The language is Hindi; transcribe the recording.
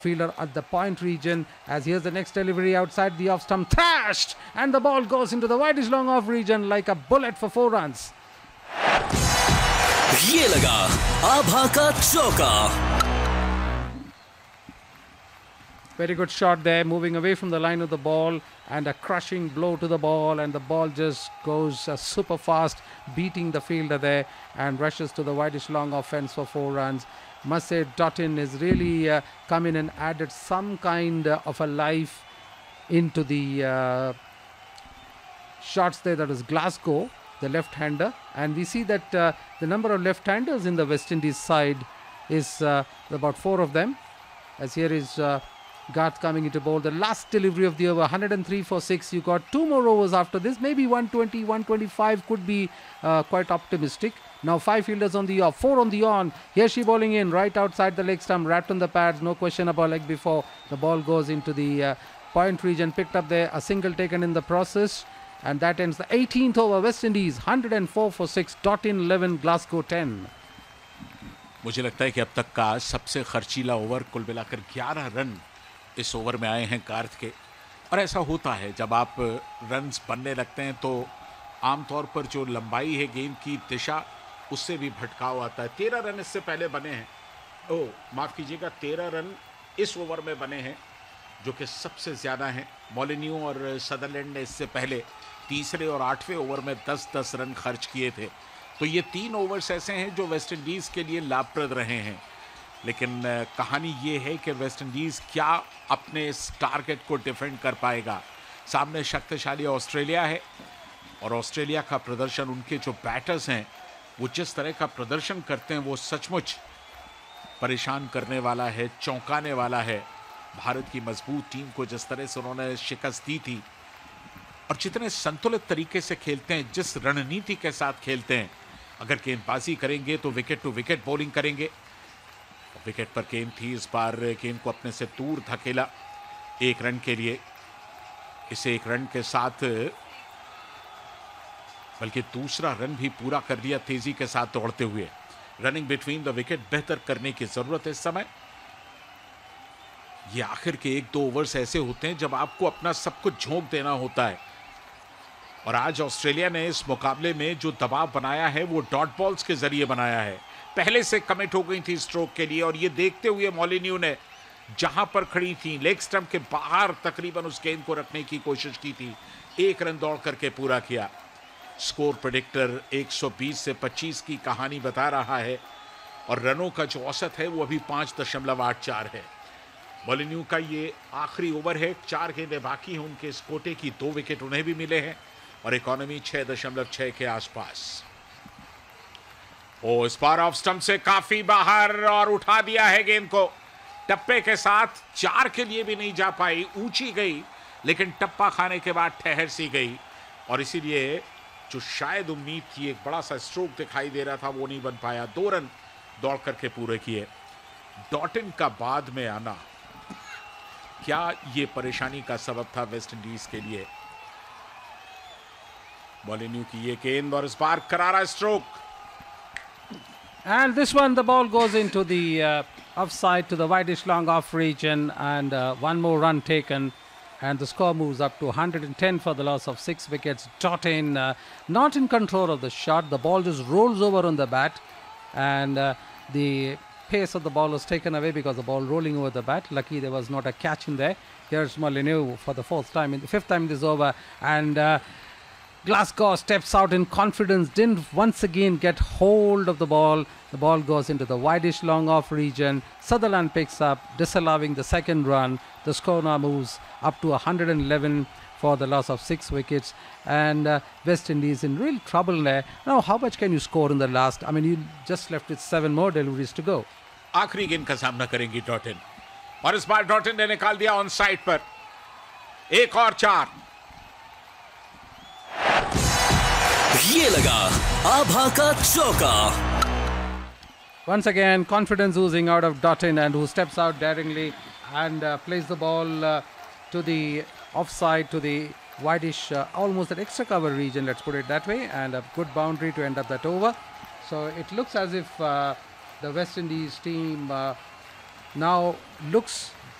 fielder at the point region, as here's the next delivery outside the off stump, thrashed, and the ball goes into the wideish long off region like a bullet for 4 runs. ये लगा आभा का चौका. Very good shot there, moving away from the line of the ball, and a crushing blow to the ball, and the ball just goes super fast, beating the fielder there, and rushes to the wideish long off fence for 4 runs. Must say Dottin has really come in and added some kind of a life into the shots there. That is Glasgow, the left-hander, and we see that the number of left-handers in the West Indies side is about 4 of them, as here is Garth coming into bowl. The last delivery of the over, 103 for 6. You got 2 more overs after this, maybe 120, 125 could be quite optimistic. Now 5 fielders on the off, 4 on the on. Here she bowling in right outside the leg stump, wrapped on the pads, no question about leg before. The ball goes into the point region, picked up there, a single taken in the process, and that ends the 18th over. West Indies 104 for 6, Dottin 11, Glasgow 10. मुझे लगता है कि अब तक का सबसे खर्चीला ओवर, कुल मिलाकर 11 रन इस ओवर में आए हैं कार्थ के. और ऐसा होता है जब आप रन्स बनने लगते हैं तो आमतौर पर जो लंबाई है गेंद की दिशा, उससे भी भटकाव आता है. 13 रन इससे पहले बने हैं, माफ़ कीजिएगा, 13 रन इस ओवर में बने हैं, जो कि सबसे ज़्यादा हैं. मोलिन्यू और सदरलैंड ने इससे पहले तीसरे और 8वें ओवर में 10-10 रन खर्च किए थे. तो ये 3 ओवर्स ऐसे हैं जो वेस्ट इंडीज़ के लिए लाभप्रद रहे हैं. लेकिन कहानी ये है कि वेस्ट इंडीज़ क्या अपने इस टारगेट को डिफेंड कर पाएगा. सामने शक्तिशाली ऑस्ट्रेलिया है, और ऑस्ट्रेलिया का प्रदर्शन, उनके जो बैटर्स हैं वो जिस तरह का प्रदर्शन करते हैं वो सचमुच परेशान करने वाला है, चौंकाने वाला है. भारत की मजबूत टीम को जिस तरह से उन्होंने शिकस्त दी थी, और जितने संतुलित तरीके से खेलते हैं, जिस रणनीति के साथ खेलते हैं. अगर गेंदबाजी करेंगे तो विकेट टू विकेट बॉलिंग करेंगे. विकेट पर गेंद थी, इस बार गेंद को अपने से दूर धकेला 1 रन के लिए. इसे 1 रन के साथ बल्कि दूसरा रन भी पूरा कर दिया तेजी के साथ दौड़ते हुए. रनिंग बिटवीन द विकेट बेहतर करने की जरूरत है इस समय. ये आखिर के 1-2 ओवर्स ऐसे होते हैं जब आपको अपना सब कुछ झोंक देना होता है. और आज ऑस्ट्रेलिया ने इस मुकाबले में जो दबाव बनाया है वो डॉट बॉल्स के जरिए बनाया है. पहले से कमिट हो गई थी स्ट्रोक के लिए, और ये देखते हुए मोलिन्यू ने जहां पर खड़ी थी लेग स्टंप के बाहर तकरीबन उस गेंद को रखने की कोशिश की थी. 1 रन दौड़ करके पूरा किया. स्कोर प्रेडिक्टर 120 से 25 की कहानी बता रहा है, और रनों का जो औसत है वो अभी 5.84 है. मोलिन्यू का ये आखिरी ओवर है, 4 गेंदें बाकी हैं उनके इस कोटे की. 2 विकेट उन्हें भी मिले हैं, और इकोनॉमी 6.6 के आसपास. इस बार ऑफ स्टंप से काफी बाहर, और उठा दिया है गेंद को टप्पे के साथ. 4 के लिए भी नहीं जा पाई, ऊंची गई, लेकिन टप्पा खाने के बाद ठहर सी गई. और इसीलिए जो शायद उम्मीद की एक बड़ा सा स्ट्रोक दिखाई दे रहा था वो नहीं बन पाया. 2 रन दौड़ करके पूरे किए. डॉटिन का बाद में आना, क्या ये परेशानी का सबब था वेस्ट इंडीज के लिए? मोलिन्यू की ये गेंद, और इस बार करारा stroke. And this one, the ball goes into the offside to the wideish long off region, and 1 more run taken, and the score moves up to 110 for the loss of 6 wickets. Dottin not in control of the shot. The ball just rolls over on the bat, and the pace of the ball was taken away because the ball rolling over the bat. Lucky there was not a catch in there. Here's Molineux for the 5th time this over, and Glasgow steps out in confidence, didn't once again get hold of the ball. The ball goes into the wideish long off region. Sutherland picks up, disallowing the 2nd run. The score now moves up to 111 for the loss of 6 wickets. And West Indies in real trouble there. Now, how much can you score in the last? I mean, you just left with 7 more deliveries to go. आखिरी गेंद का सामना करेंगी डॉटिन, और इस बार डॉटिन ने निकाल दिया ऑन साइड पर. 1 और 4. ये लगा आभा का चौका. Once again, confidence oozing out of Dottin, and who steps out daringly and plays the ball to the offside, to the wideish, almost an extra cover region, let's put it that way, and a good boundary to end up that over. So it looks as if the West Indies team now looks